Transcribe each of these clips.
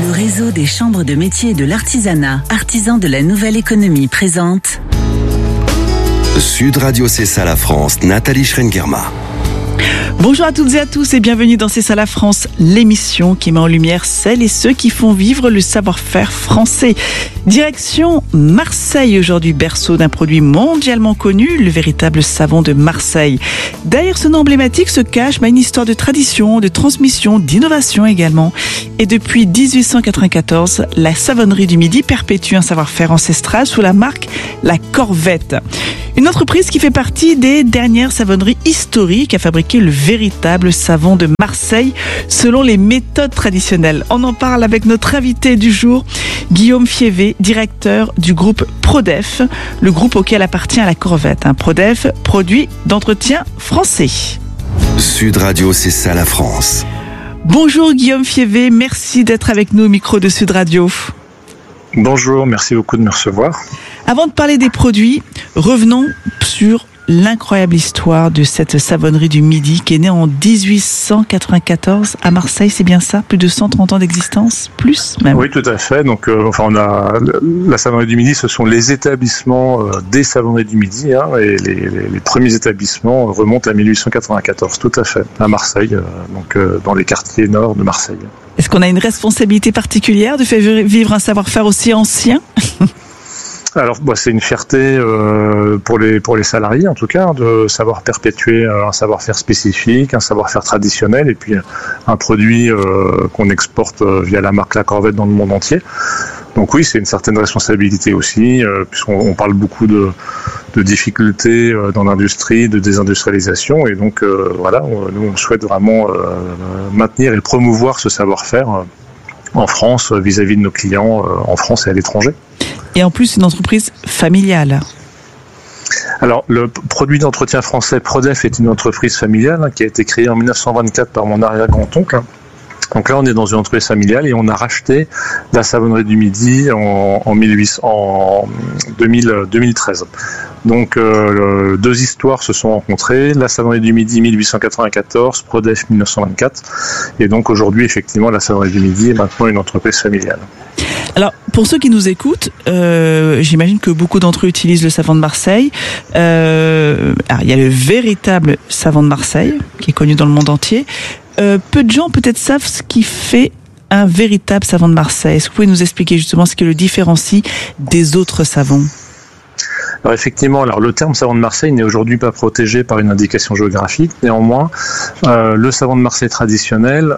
Le réseau des chambres de métiers et de l'artisanat, artisans de la nouvelle économie, présente Sud Radio C'est ça la France, Nathalie Schrengerma. Bonjour à toutes et à tous et bienvenue dans C'est ça la France, l'émission qui met en lumière celles et ceux qui font vivre le savoir-faire français. Direction Marseille aujourd'hui, berceau d'un produit mondialement connu, le véritable savon de Marseille. Derrière ce nom emblématique se cache une histoire de tradition, de transmission, d'innovation également. Et depuis 1894, la savonnerie du Midi perpétue un savoir-faire ancestral sous la marque La Corvette. Une entreprise qui fait partie des dernières savonneries historiques à fabriquer le véritable savon de Marseille selon les méthodes traditionnelles. On en parle avec notre invité du jour, Guillaume Fievé, directeur du groupe Prodef, le groupe auquel appartient La Corvette. Prodef, produit d'entretien français. Sud Radio C'est ça la France. Bonjour Guillaume Fievé, merci d'être avec nous au micro de Sud Radio. Bonjour, merci beaucoup de me recevoir. Avant de parler des produits, revenons sur l'incroyable histoire de cette savonnerie du Midi qui est née en 1894 à Marseille, c'est bien ça? Plus de 130 ans d'existence? Plus même? Oui, tout à fait. Donc, on a la savonnerie du Midi, ce sont les établissements des savonneries du Midi, et les premiers établissements remontent à 1894, tout à fait, à Marseille, dans les quartiers nord de Marseille. Est-ce qu'on a une responsabilité particulière de faire vivre un savoir-faire aussi ancien? Alors, c'est une fierté pour les salariés, en tout cas, de savoir perpétuer un savoir-faire spécifique, un savoir-faire traditionnel, et puis un produit qu'on exporte via la marque La Corvette dans le monde entier. Donc oui, c'est une certaine responsabilité aussi, puisqu'on parle beaucoup de difficultés dans l'industrie, de désindustrialisation, et donc nous on souhaite vraiment maintenir et promouvoir ce savoir-faire en France, vis-à-vis de nos clients en France et à l'étranger. Et en plus, une entreprise familiale. Alors, le produit d'entretien français Prodef est une entreprise familiale qui a été créée en 1924 par mon arrière-grand-oncle. Donc là, on est dans une entreprise familiale et on a racheté la savonnerie du Midi en 2013. Donc, deux histoires se sont rencontrées. La savonnerie du Midi 1894, Prodef 1924. Et donc aujourd'hui, effectivement, la savonnerie du Midi est maintenant une entreprise familiale. Alors, pour ceux qui nous écoutent, j'imagine que beaucoup d'entre eux utilisent le savon de Marseille. Alors, il y a le véritable savon de Marseille, qui est connu dans le monde entier. Peu de gens peut-être savent ce qui fait un véritable savon de Marseille. Est-ce que vous pouvez nous expliquer justement ce qui le différencie des autres savons ? Alors effectivement, le terme savon de Marseille n'est aujourd'hui pas protégé par une indication géographique. Néanmoins, le savon de Marseille traditionnel,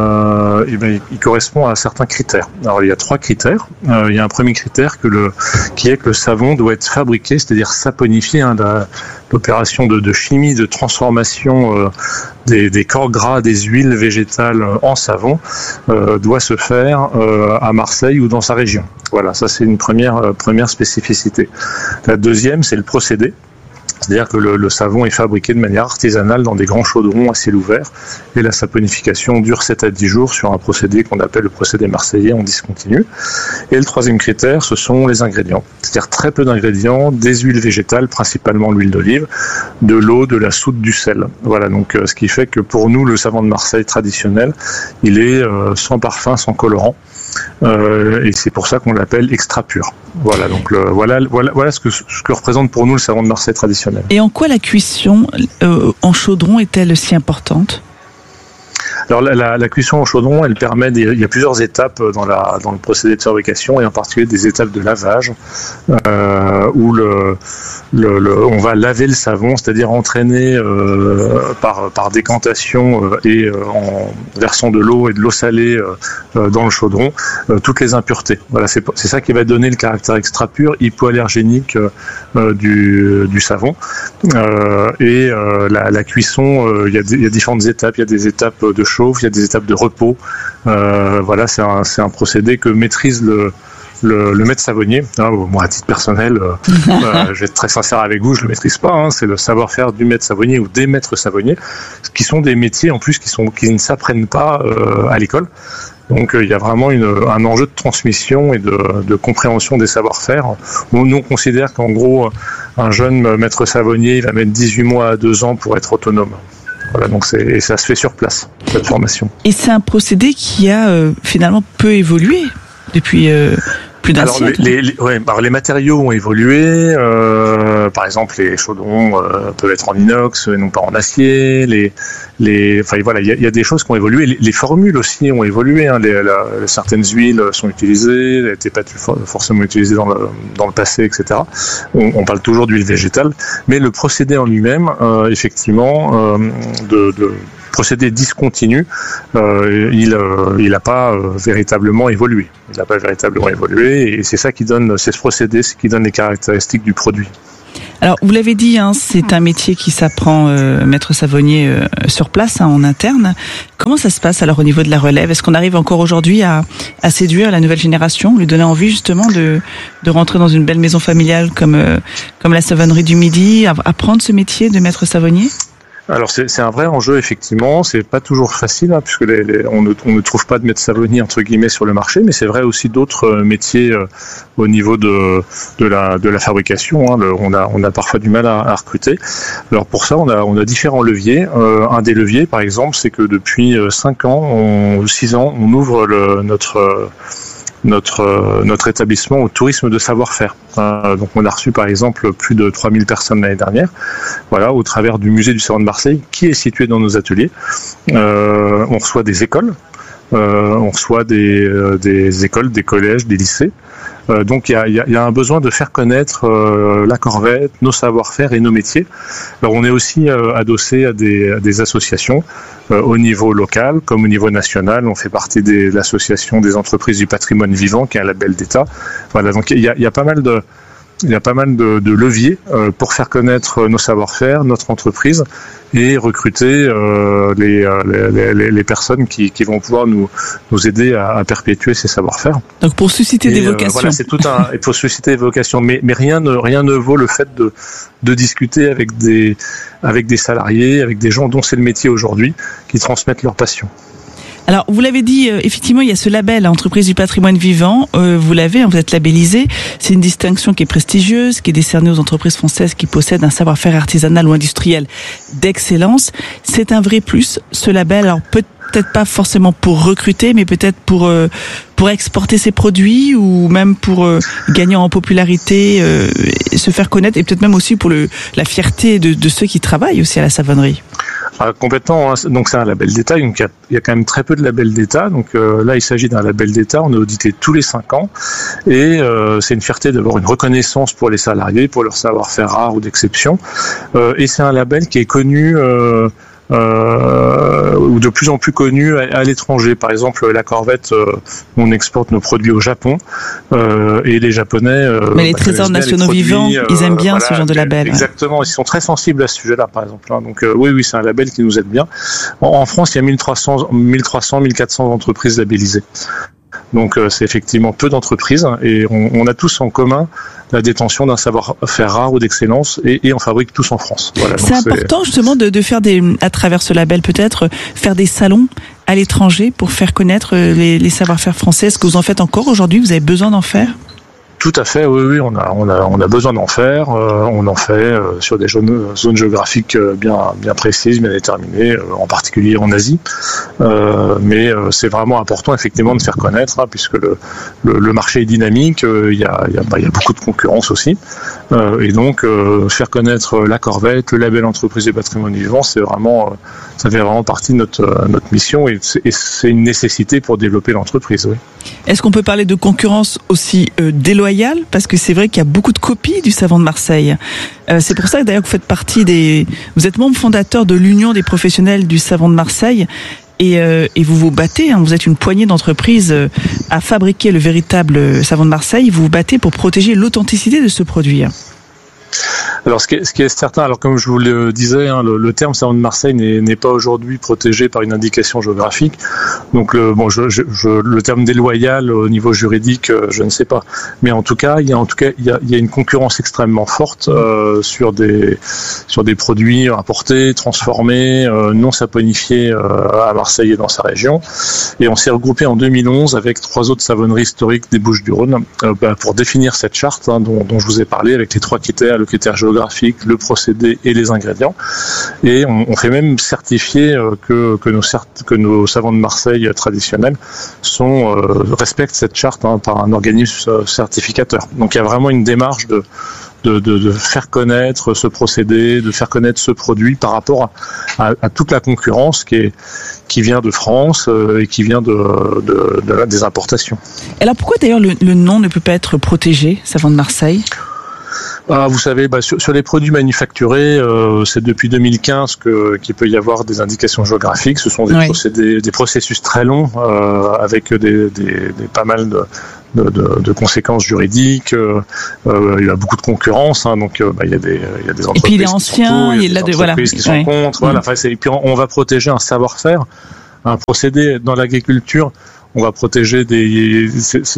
il correspond à certains critères. Alors il y a 3 critères. Il y a un premier critère qui est que le savon doit être fabriqué, c'est-à-dire saponifié. L'opération de chimie, de transformation des corps gras, des huiles végétales en savon doit se faire à Marseille ou dans sa région. Voilà, ça c'est une première spécificité. La deuxième, c'est le procédé. C'est-à-dire que le savon est fabriqué de manière artisanale dans des grands chaudrons à ciel ouvert et la saponification dure 7 à 10 jours sur un procédé qu'on appelle le procédé marseillais en discontinu. Et le troisième critère, ce sont les ingrédients. C'est-à-dire très peu d'ingrédients, des huiles végétales, principalement l'huile d'olive, de l'eau, de la soude, du sel. Voilà, donc ce qui fait que pour nous, le savon de Marseille traditionnel, il est sans parfum, sans colorant. Et c'est pour ça qu'on l'appelle extra pur. Voilà, donc voilà ce que représente pour nous le savon de Marseille traditionnel. Et en quoi la cuisson en chaudron est-elle si importante ? Alors la cuisson au chaudron, elle permet il y a plusieurs étapes dans le procédé de fabrication et en particulier des étapes de lavage où on va laver le savon, c'est-à-dire entraîner par décantation et en versant de l'eau et de l'eau salée dans le chaudron toutes les impuretés. Voilà, c'est ça qui va donner le caractère extra pur, hypoallergénique du savon. La cuisson, il y a différentes étapes. Il y a des étapes de chauffe, il y a des étapes de repos. Voilà, c'est un procédé que maîtrise le maître savonnier. Moi, à titre personnel, je vais être très sincère avec vous, je le maîtrise pas. C'est le savoir-faire du maître savonnier ou des maîtres savonniers, qui sont des métiers en plus qui ne s'apprennent pas à l'école. Donc il y a vraiment un enjeu de transmission et de compréhension des savoir-faire. Nous on considère qu'en gros, un jeune maître savonnier, il va mettre 18 mois à 2 ans pour être autonome. Voilà, donc ça se fait sur place, cette formation. Et c'est un procédé qui a finalement peu évolué depuis plus d'un siècle. Les matériaux ont évolué. Par exemple, les chaudrons peuvent être en inox et non pas en acier. Enfin voilà, il y a des choses qui ont évolué. Les formules aussi ont évolué. Hein. Certaines huiles sont utilisées, elles n'étaient pas forcément utilisées dans le passé, etc. On parle toujours d'huile végétale, mais le procédé en lui-même, effectivement, de procédé discontinu, il n'a pas véritablement évolué. Il n'a pas véritablement évolué, et c'est ce procédé qui donne les caractéristiques du produit. Alors, vous l'avez dit, c'est un métier qui s'apprend, maître savonnier, sur place, en interne. Comment ça se passe alors au niveau de la relève? Est-ce qu'on arrive encore aujourd'hui à séduire la nouvelle génération, lui donner envie justement de rentrer dans une belle maison familiale comme la savonnerie du Midi, apprendre ce métier de maître savonnier? Alors c'est un vrai enjeu, effectivement. C'est pas toujours facile, hein, puisque on ne trouve pas de maître savonnier entre guillemets sur le marché, mais c'est vrai aussi d'autres métiers au niveau de la fabrication. Hein. On a parfois du mal à recruter. Alors pour ça, on a différents leviers. Un des leviers, par exemple, c'est que depuis 6 ans, on ouvre notre établissement au tourisme de savoir-faire. Donc on a reçu par exemple plus de 3000 personnes l'année dernière, voilà, au travers du musée du savon de Marseille qui est situé dans nos ateliers. On reçoit des écoles, on reçoit des écoles, des collèges, des lycées. Donc il y a un besoin de faire connaître la corvette, nos savoir-faire et nos métiers. Alors on est aussi adossé à des associations au niveau local comme au niveau national. On fait partie de l'association des entreprises du patrimoine vivant, qui est un label d'État. Voilà, donc il y a pas mal de leviers pour faire connaître nos savoir-faire, notre entreprise, et recruter les personnes qui vont pouvoir nous aider à perpétuer ces savoir-faire. Donc pour susciter des vocations. Voilà, il faut susciter des vocations, mais rien ne vaut le fait de discuter avec des salariés, avec des gens dont c'est le métier aujourd'hui, qui transmettent leur passion. Alors, vous l'avez dit, effectivement, il y a ce label, entreprise du patrimoine vivant. Vous êtes labellisé. C'est une distinction qui est prestigieuse, qui est décernée aux entreprises françaises qui possèdent un savoir-faire artisanal ou industriel d'excellence. C'est un vrai plus, ce label. Alors, peut-être pas forcément pour recruter, mais peut-être pour exporter ses produits, ou même pour gagner en popularité, se faire connaître, et peut-être même aussi pour la fierté de ceux qui travaillent aussi à la savonnerie. Complètement. Donc c'est un label d'État. Donc il y a quand même très peu de labels d'État. Donc là, il s'agit d'un label d'État. On est audité tous les 5 ans, et c'est une fierté d'avoir une reconnaissance pour les salariés, pour leur savoir-faire rare ou d'exception. Et c'est un label qui est connu. Ou de plus en plus connu à l'étranger. Par exemple, la corvette, on exporte nos produits au Japon, et les Japonais... Mais les trésors nationaux vivants, ils aiment bien ce genre de label. Exactement, ils sont très sensibles à ce sujet-là, par exemple. Donc oui, c'est un label qui nous aide bien. En France, il y a 1400 entreprises labellisées. Donc c'est effectivement peu d'entreprises, et on a tous en commun la détention d'un savoir-faire rare ou d'excellence, et on fabrique tous en France. Voilà, c'est important justement de faire à travers ce label, peut-être faire des salons à l'étranger pour faire connaître les savoir-faire français. Est-ce que vous en faites encore aujourd'hui? Vous avez besoin d'en faire? Tout à fait, oui, on a besoin d'en faire. On en fait sur des zones géographiques bien précises, bien déterminées, en particulier en Asie. Mais c'est vraiment important effectivement de faire connaître, hein, puisque le marché est dynamique. Il y a beaucoup de concurrence aussi, et donc faire connaître la corvette, le label entreprise du patrimoine vivant, ça fait vraiment partie de notre mission, et c'est une nécessité pour développer l'entreprise. Oui. Est-ce qu'on peut parler de concurrence aussi déloyale? Parce que c'est vrai qu'il y a beaucoup de copies du savon de Marseille. C'est pour ça que d'ailleurs vous êtes membre fondateur de l'Union des professionnels du savon de Marseille, et vous vous battez, hein, vous êtes une poignée d'entreprises à fabriquer le véritable savon de Marseille. Vous vous battez pour protéger l'authenticité de ce produit. Alors, ce qui est certain, alors comme je vous le disais, hein, le terme savon de Marseille n'est pas aujourd'hui protégé par une indication géographique. Donc, le terme déloyal au niveau juridique, je ne sais pas. Mais en tout cas, il y a une concurrence extrêmement forte sur des produits importés, transformés, non saponifiés à Marseille et dans sa région. Et on s'est regroupé en 2011 avec 3 autres savonneries historiques des Bouches-du-Rhône pour définir cette charte, hein, dont je vous ai parlé, avec les 3 critères: le critère géographique, géographique, le procédé et les ingrédients. Et on fait même certifier que nos savons de Marseille traditionnels respectent cette charte par un organisme certificateur. Donc il y a vraiment une démarche de faire connaître ce procédé, de faire connaître ce produit par rapport à toute la concurrence qui vient de France et qui vient des importations. Alors pourquoi d'ailleurs le nom ne peut pas être protégé, savon de Marseille ? Vous savez, sur les produits manufacturés, c'est depuis 2015 qu'il peut y avoir des indications géographiques. Ce sont des processus très longs avec pas mal de conséquences juridiques. Il y a beaucoup de concurrence, donc il y a des entreprises. Et puis il est ancien, il y a des entreprises qui sont contre. Voilà. Et puis on va protéger un savoir-faire, un procédé dans l'agriculture. On va protéger des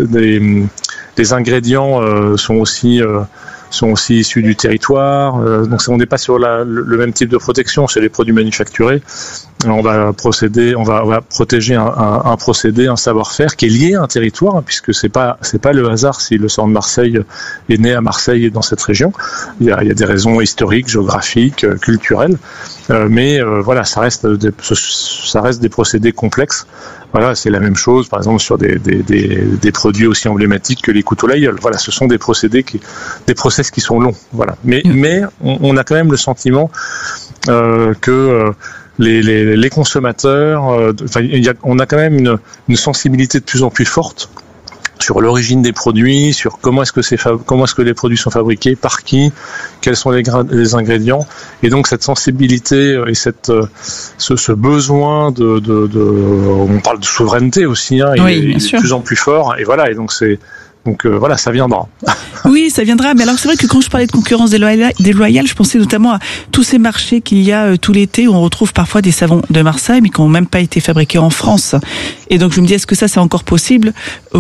ingrédients sont aussi issus du territoire. Donc on n'est pas sur le même type de protection chez les produits manufacturés. On va protéger un procédé, un savoir-faire qui est lié à un territoire, puisque c'est pas le hasard si le savon de Marseille est né à Marseille et dans cette région. Il y a des raisons historiques, géographiques, culturelles, mais voilà, ça reste des procédés complexes. Voilà, c'est la même chose, par exemple, sur des produits aussi emblématiques que les couteaux Laïeul. Voilà, ce sont des process qui sont longs. Voilà. Mais on a quand même le sentiment que les consommateurs, on a quand même une sensibilité de plus en plus forte sur l'origine des produits, sur comment est-ce que les produits sont fabriqués, par qui, quels sont les ingrédients, et donc cette sensibilité et ce besoin on parle de souveraineté aussi, il est de plus en plus fort, et voilà, et donc voilà, ça viendra. Oui, ça viendra. Mais alors, c'est vrai que quand je parlais de concurrence déloyale, je pensais notamment à tous ces marchés qu'il y a tout l'été où on retrouve parfois des savons de Marseille, mais qui n'ont même pas été fabriqués en France. Et donc, je me dis, est-ce que ça, c'est encore possible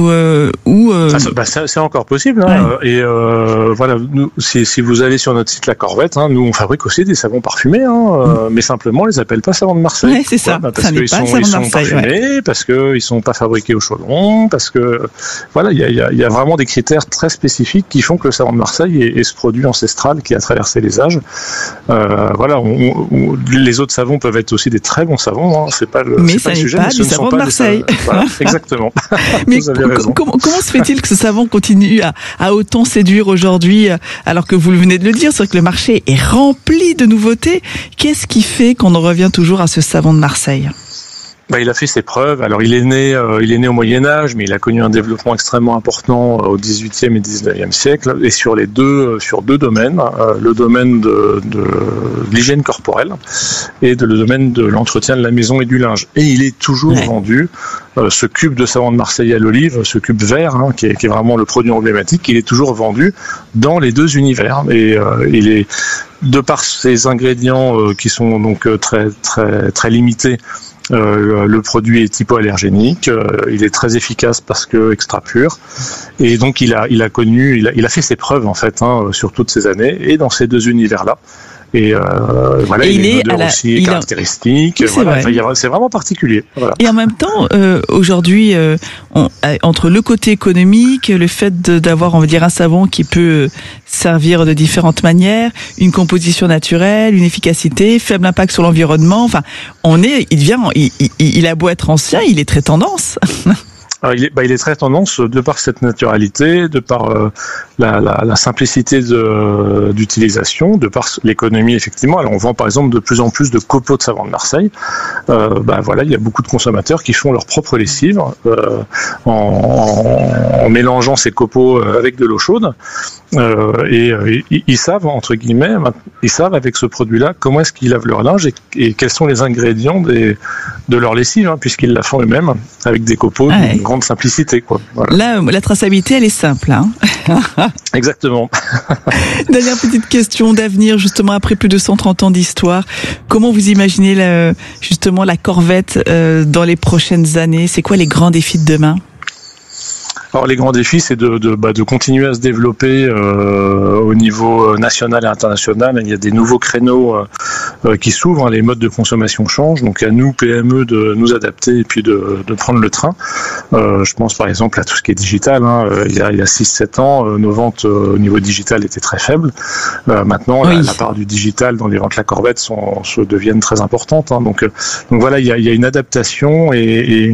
c'est encore possible. Hein. Ouais. Et voilà, nous, si vous allez sur notre site La Corvette, nous, on fabrique aussi des savons parfumés, mais simplement, on les appelle pas savons de Marseille. Ouais, c'est ça. Parce qu'ils sont parfumés, parce qu'ils sont pas fabriqués au chaudron, parce que voilà, il y a vraiment des critères très spécifiques qui font que le savon de Marseille est ce produit ancestral qui a traversé les âges. Voilà, les autres savons peuvent être aussi des très bons savons. C'est pas le sujet, mais ce ne sont pas des savons. Voilà, exactement. Mais vous avez raison. Comment se fait-il que ce savon continue à autant séduire aujourd'hui, alors que vous venez de le dire, c'est vrai que le marché est rempli de nouveautés. Qu'est-ce qui fait qu'on en revient toujours à ce savon de Marseille ? Il a fait ses preuves. Alors, il est né au Moyen-Âge, mais il a connu un développement extrêmement important au XVIIIe et XIXe siècle, et sur deux domaines, le domaine de l'hygiène corporelle et le domaine de l'entretien de la maison et du linge. Et il est toujours vendu. Ce cube de savon de Marseille à l'olive, ce cube vert, qui est vraiment le produit emblématique, il est toujours vendu dans les deux univers. Et il est, de par ses ingrédients qui sont donc très très très limités, le produit est hypoallergénique, il est très efficace parce que extra pur, et donc il a fait ses preuves en fait sur toutes ces années et dans ces deux univers là. Et voilà, il a une odeur aussi caractéristique. Voilà, c'est vraiment particulier. Voilà. Et en même temps, aujourd'hui, entre le côté économique, le fait d'avoir, on va dire, un savon qui peut servir de différentes manières, une composition naturelle, une efficacité, faible impact sur l'environnement. Enfin, il a beau être ancien, il est très tendance. Alors, il est très tendance de par cette naturalité, de par la simplicité d'utilisation, de par l'économie effectivement. Alors on vend par exemple de plus en plus de copeaux de savon de Marseille. Voilà, il y a beaucoup de consommateurs qui font leur propre lessive en mélangeant ces copeaux avec de l'eau chaude. Et ils savent, entre guillemets, avec ce produit-là comment est-ce qu'ils lavent leur linge et quels sont les ingrédients de leur lessive, puisqu'ils la font eux-mêmes avec des copeaux d'une grande simplicité, quoi. Voilà. Là, la traçabilité, elle est simple. Exactement. Dernière petite question d'avenir, justement, après plus de 130 ans d'histoire. Comment vous imaginez justement la Corvette dans les prochaines années ? C'est quoi les grands défis de demain ? Alors les grands défis, c'est de continuer à se développer au niveau national et international. Il y a des nouveaux créneaux qui s'ouvrent, les modes de consommation changent, donc à nous PME de nous adapter et puis de prendre le train. Je pense par exemple à tout ce qui est digital. Il y a 6-7 ans, nos ventes au niveau digital étaient très faibles. Maintenant, la part du digital dans les ventes La Corvette deviennent très importantes. Donc voilà, il y a une adaptation et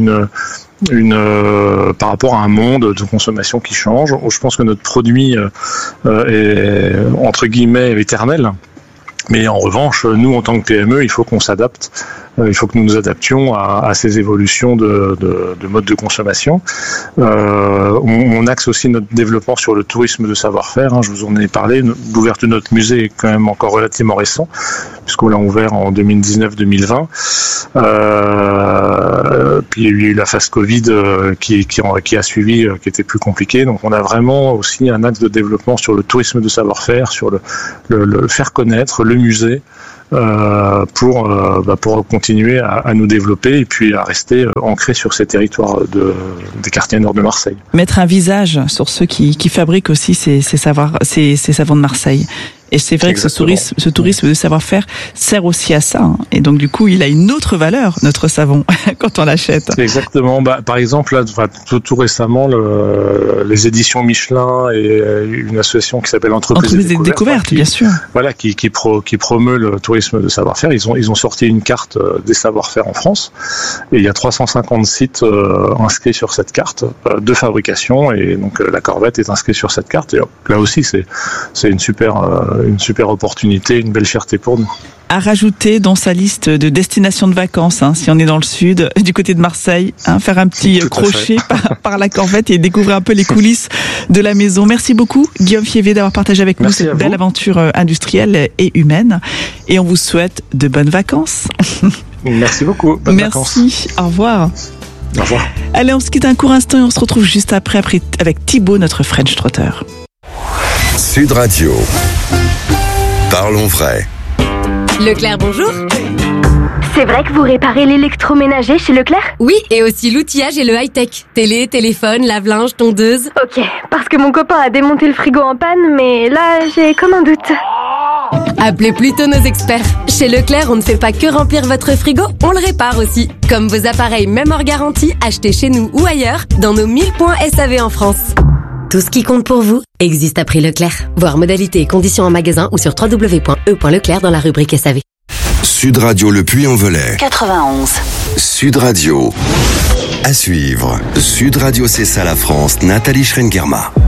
par rapport à un monde de consommation qui change. Je pense que notre produit est entre guillemets éternel. Mais en revanche, nous, en tant que PME, il faut qu'on s'adapte. Il faut que nous nous adaptions à ces évolutions de mode de consommation. On axe aussi notre développement sur le tourisme de savoir-faire. Je vous en ai parlé. L'ouverture de notre musée est quand même encore relativement récent, puisqu'on l'a ouvert en 2019-2020. Puis il y a eu la phase Covid qui a suivi, qui était plus compliquée. Donc on a vraiment aussi un axe de développement sur le tourisme de savoir-faire, sur le faire connaître, le musée, pour continuer à nous développer et puis à rester ancré sur ces territoires des quartiers nord de Marseille. Mettre un visage sur ceux qui fabriquent aussi ces savons de Marseille. Et c'est vrai Exactement. Que ce tourisme de savoir-faire sert aussi à ça. Et donc, du coup, il a une autre valeur, notre savon, quand on l'achète. Exactement. Par exemple, là, tout récemment, les éditions Michelin et une association qui s'appelle Entreprises des Découvertes, bien sûr. Voilà, qui promeut le tourisme de savoir-faire. Ils ont sorti une carte des savoir-faire en France. Et il y a 350 sites inscrits sur cette carte de fabrication. Et donc, la Corvette est inscrite sur cette carte. Et là aussi, c'est une super opportunité, une belle fierté pour nous. À rajouter dans sa liste de destinations de vacances, si on est dans le sud, du côté de Marseille, faire un petit crochet par la Corvette et découvrir un peu les coulisses de la maison. Merci beaucoup, Guillaume Fievé, d'avoir partagé avec nous cette belle aventure industrielle et humaine. Et on vous souhaite de bonnes vacances. Merci beaucoup. Bonnes vacances. Merci. Au revoir. Au revoir. Allez, on se quitte un court instant et on se retrouve juste après avec Thibaut, notre French Trotter. Sud Radio. Parlons vrai. Leclerc, bonjour. C'est vrai que vous réparez l'électroménager chez Leclerc ? Oui, et aussi l'outillage et le high-tech. Télé, téléphone, lave-linge, tondeuse. Ok, parce que mon copain a démonté le frigo en panne, mais là, j'ai comme un doute. Appelez plutôt nos experts. Chez Leclerc, on ne fait pas que remplir votre frigo, on le répare aussi. Comme vos appareils, même hors garantie, achetés chez nous ou ailleurs, dans nos 1000 points SAV en France. Tout ce qui compte pour vous existe à prix Leclerc. Voir modalités et conditions en magasin ou sur www.e.leclerc dans la rubrique SAV. Sud Radio Le Puy-en-Velay. 91. Sud Radio. À suivre. Sud Radio, c'est ça la France. Nathalie Schrengerma.